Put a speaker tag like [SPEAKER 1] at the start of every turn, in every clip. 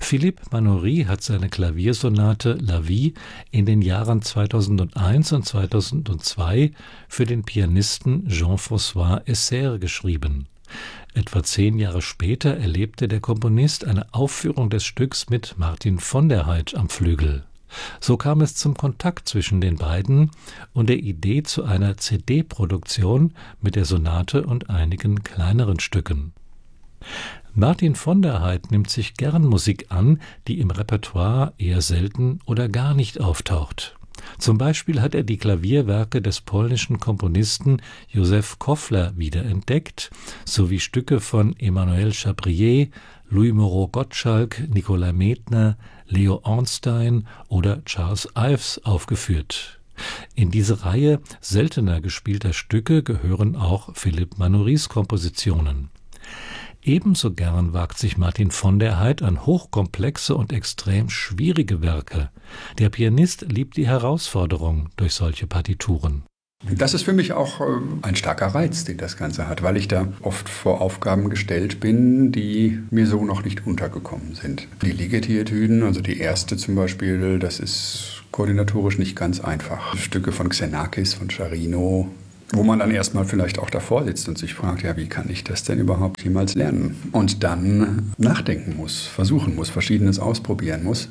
[SPEAKER 1] Philippe Manoury hat seine Klaviersonate La Vie in den Jahren 2001 und 2002 für den Pianisten Jean-François Esser geschrieben. Etwa 10 Jahre später erlebte der Komponist eine Aufführung des Stücks mit Martin von der Heid am Flügel. So kam es zum Kontakt zwischen den beiden und der Idee zu einer CD-Produktion mit der Sonate und einigen kleineren Stücken. Martin von der Heid nimmt sich gern Musik an, die im Repertoire eher selten oder gar nicht auftaucht. Zum Beispiel hat er die Klavierwerke des polnischen Komponisten Józef Kofler wiederentdeckt, sowie Stücke von Emmanuel Chabrier, Louis Moreau Gottschalk, Nikolai Medtner, Leo Ornstein oder Charles Ives aufgeführt. In diese Reihe seltener gespielter Stücke gehören auch Philippe Manourys Kompositionen. Ebenso gern wagt sich Martin von der Heid an hochkomplexe und extrem schwierige Werke. Der Pianist liebt die Herausforderung durch solche Partituren.
[SPEAKER 2] Das ist für mich auch ein starker Reiz, den das Ganze hat, weil ich da oft vor Aufgaben gestellt bin, die mir so noch nicht untergekommen sind. Die Ligeti-Etüden, also die erste zum Beispiel, das ist koordinatorisch nicht ganz einfach. Stücke von Xenakis, von Charino, wo man dann erstmal vielleicht auch davor sitzt und sich fragt, ja, wie kann ich das denn überhaupt jemals lernen? Und dann nachdenken muss, versuchen muss, Verschiedenes ausprobieren muss.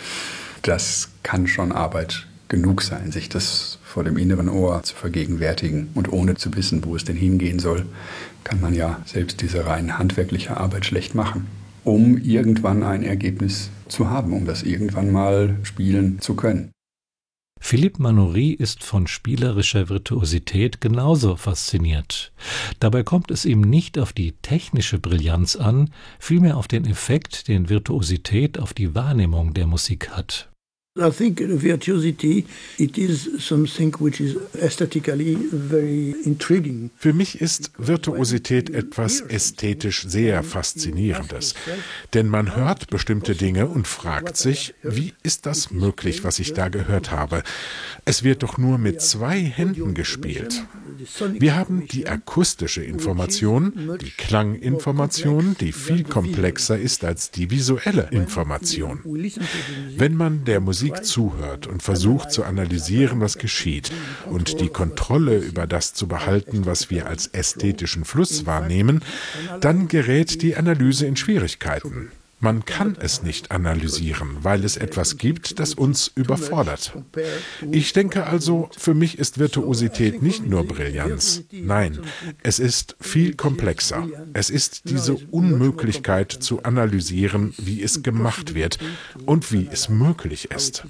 [SPEAKER 2] Das kann schon Arbeit genug sein, sich das vor dem inneren Ohr zu vergegenwärtigen. Und ohne zu wissen, wo es denn hingehen soll, kann man ja selbst diese rein handwerkliche Arbeit schlecht machen, um irgendwann ein Ergebnis zu haben, um das irgendwann mal spielen zu können.
[SPEAKER 1] Philippe Manoury ist von spielerischer Virtuosität genauso fasziniert. Dabei kommt es ihm nicht auf die technische Brillanz an, vielmehr auf den Effekt, den Virtuosität auf die Wahrnehmung der Musik hat.
[SPEAKER 3] I think virtuosity, it is something which is aesthetically very intriguing.
[SPEAKER 4] Für mich ist Virtuosität etwas ästhetisch sehr Faszinierendes. Denn man hört bestimmte Dinge und fragt sich, wie ist das möglich, was ich da gehört habe? Es wird doch nur mit 2 Händen gespielt. Wir haben die akustische Information, die Klanginformation, die viel komplexer ist als die visuelle Information. Wenn man der Musik zuhört und versucht zu analysieren, was geschieht und die Kontrolle über das zu behalten, was wir als ästhetischen Fluss wahrnehmen, dann gerät die Analyse in Schwierigkeiten. Man kann es nicht analysieren, weil es etwas gibt, das uns überfordert. Ich denke also, für mich ist Virtuosität nicht nur Brillanz. Nein, es ist viel komplexer. Es ist diese Unmöglichkeit zu analysieren, wie es gemacht wird und wie es möglich ist.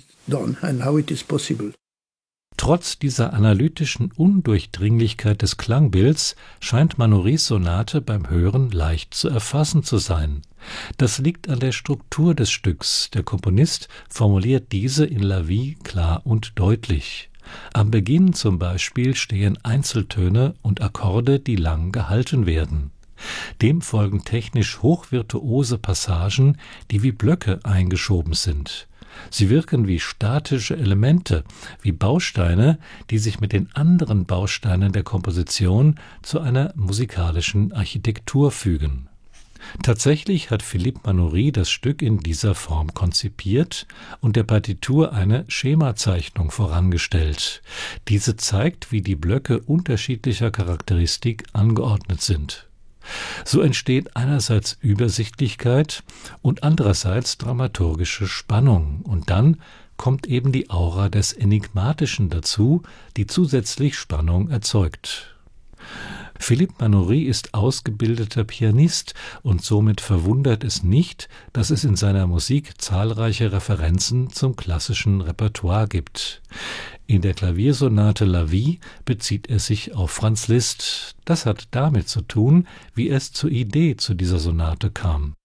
[SPEAKER 1] Trotz dieser analytischen Undurchdringlichkeit des Klangbilds scheint Manourys Sonate beim Hören leicht zu erfassen zu sein. Das liegt an der Struktur des Stücks. Der Komponist formuliert diese in La Vie klar und deutlich. Am Beginn zum Beispiel stehen Einzeltöne und Akkorde, die lang gehalten werden. Dem folgen technisch hochvirtuose Passagen, die wie Blöcke eingeschoben sind. Sie wirken wie statische Elemente, wie Bausteine, die sich mit den anderen Bausteinen der Komposition zu einer musikalischen Architektur fügen. Tatsächlich hat Philippe Manoury das Stück in dieser Form konzipiert und der Partitur eine Schemazeichnung vorangestellt. Diese zeigt, wie die Blöcke unterschiedlicher Charakteristik angeordnet sind. So entsteht einerseits Übersichtlichkeit und andererseits dramaturgische Spannung. Und dann kommt eben die Aura des Enigmatischen dazu, die zusätzlich Spannung erzeugt. Philippe Manoury ist ausgebildeter Pianist und somit verwundert es nicht, dass es in seiner Musik zahlreiche Referenzen zum klassischen Repertoire gibt. In der Klaviersonate La Vie bezieht er sich auf Franz Liszt. Das hat damit zu tun, wie es zur Idee zu dieser Sonate kam.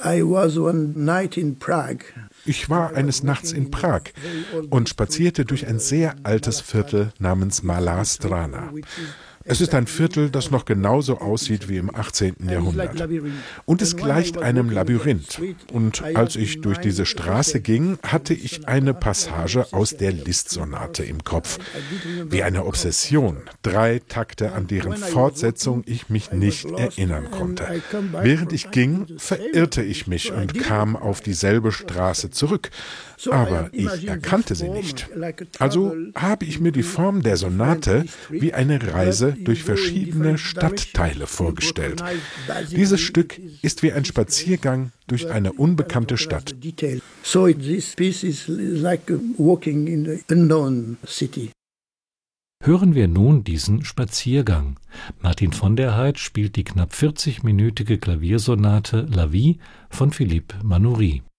[SPEAKER 4] Ich war eines Nachts in Prag und spazierte durch ein sehr altes Viertel namens Malá Strana. Es ist ein Viertel, das noch genauso aussieht wie im 18. Jahrhundert. Und es gleicht einem Labyrinth. Und als ich durch diese Straße ging, hatte ich eine Passage aus der Liszt-Sonate im Kopf. Wie eine Obsession. 3 Takte, an deren Fortsetzung ich mich nicht erinnern konnte. Während ich ging, verirrte ich mich und kam auf dieselbe Straße zurück. Aber ich erkannte sie nicht. Also habe ich mir die Form der Sonate wie eine Reise durch verschiedene Stadtteile vorgestellt. Dieses Stück ist wie ein Spaziergang durch eine unbekannte Stadt.
[SPEAKER 3] So this piece is like walking in the unknown city.
[SPEAKER 1] Hören wir nun diesen Spaziergang. Martin von der Heydt spielt die knapp 40-minütige Klaviersonate La Vie von Philippe Manoury.